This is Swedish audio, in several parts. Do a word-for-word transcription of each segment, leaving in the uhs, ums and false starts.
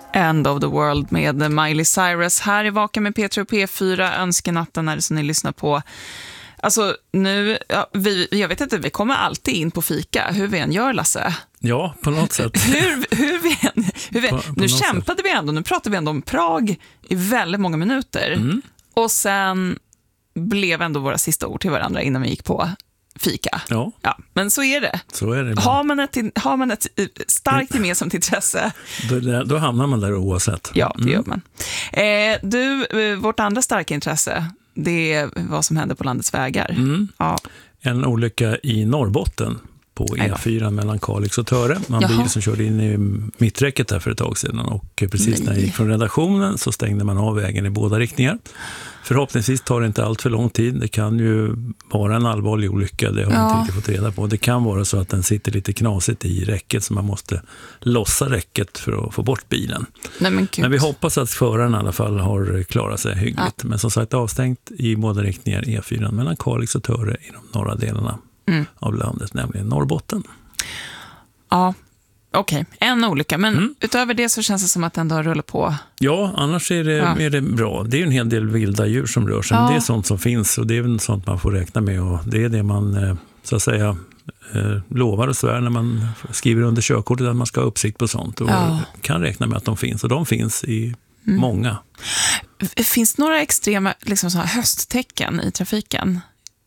End of the World med Miley Cyrus. Här i Vaken med P tre och P fyra. Önskenatten är det som ni lyssnar på. Alltså nu, ja, vi, jag vet inte, vi kommer alltid in på fika. Hur vi än gör, Lasse. Ja, på något sätt. hur, hur vi än, hur vi, på, på nu kämpade sätt. vi ändå, nu pratar vi ändå om Prag i väldigt många minuter. Mm. Och sen blev ändå våra sista ord till varandra innan vi gick på fika. Ja. Ja, men så är det. Så är det. Har man ett, har man ett starkt gemensamt intresse. Då, då hamnar man där oavsett. Ja, det gör man. Eh, du, vårt andra starka intresse, det är vad som händer på landets vägar. Mm. Ja. En olycka i Norrbotten på E fyra mellan Kalix och Töre. Man bil som körde in i mitträcket där för ett tag sedan, och precis Nej. när jag gick från redaktionen så stängde man av vägen i båda riktningar. Förhoppningsvis tar det inte allt för lång tid. Det kan ju vara en allvarlig olycka, det har ja. inte riktigt fått reda på. Det kan vara så att den sitter lite knasigt i räcket, så man måste lossa räcket för att få bort bilen. Nej, men, men vi hoppas att föraren i alla fall har klarat sig hyggligt. Ja. Men som sagt, avstängt i båda riktningar E fyra mellan Kalix och Töre i de norra delarna mm. av landet, nämligen Norrbotten. Ja. Okej, okay. en olycka. Men mm. utöver det så känns det som att den ändå rullar på. Ja, annars är det, ja. är det bra. Det är ju en hel del vilda djur som rör sig. Ja. Men det är sånt som finns, och det är väl sånt man får räkna med. Och det är det man, så att säga, lovar och svär när man skriver under körkortet, att man ska ha uppsikt på sånt. Och ja. kan räkna med att de finns. Och de finns i mm. många. Finns det några extrema liksom så här hösttecken i trafiken?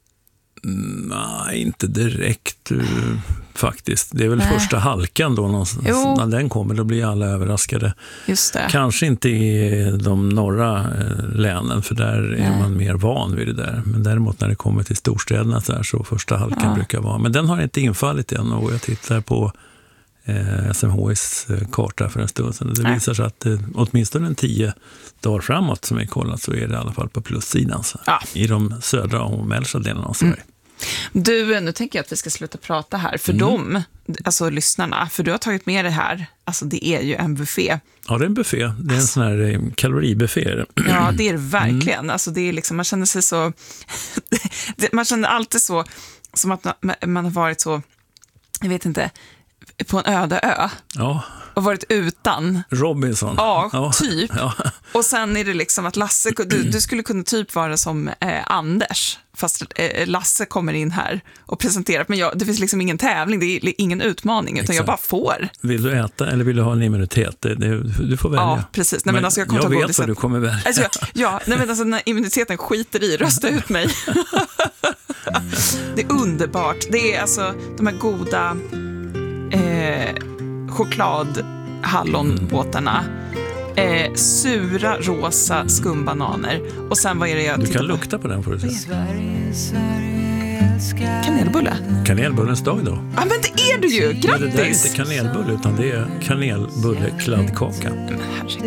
Nej, inte direkt faktiskt. Det är väl Nej. första halkan då någonstans. När den kommer, då blir alla överraskade. Just det. Kanske inte i de norra länen, för där Nej. är man mer van vid det där. Men däremot när det kommer till storstäderna så, här, så första halkan ja. brukar vara. Men den har inte infallit än, och jag tittar på eh, S M H I:s karta för en stund sedan. Det Nej. visar sig att eh, åtminstone en tio dagar framåt som vi kollat, så är det i alla fall på plussidan så, ja. i de södra och mellersta delarna av Sverige. Mm. Du, nu tänker jag att vi ska sluta prata här. För mm. dem, alltså lyssnarna, för du har tagit med det här. Alltså det är ju en buffé. Ja, det är en buffé. Det är en sån här kaloribuffé. Ja, det är det verkligen. Mm. Alltså det är liksom, man känner sig så... man känner alltid så, som att man har varit så, jag vet inte, på en öde ö. Ja. Och varit utan. Robinson. Ja, ja. typ. Ja. Och sen är det liksom att Lasse, du, du skulle kunna typ vara som eh, Anders. Fast eh, Lasse kommer in här och presenterar. Men jag, det finns liksom ingen tävling, det är ingen utmaning, utan Exakt. jag bara får. Vill du äta eller vill du ha en immunitet? Det, det, du får välja. Ja, precis. Nej, men alltså, jag kommer jag ta vet godiset. vad du kommer välja. Alltså, jag, ja, nej, men alltså, när immuniteten skiter i, rösta ut mig. Det är underbart. Det är alltså de här goda eh, chokladhallonbåtarna. Eh, sura, rosa skumbananer. Och sen vad är det jag Du kan lukta på den, får du se. Kanelbulle. Kanelbullens dag då. Ja, men det är du ju. Grattis. Men det där är inte kanelbulle, utan det är kanelbullekladdkaka.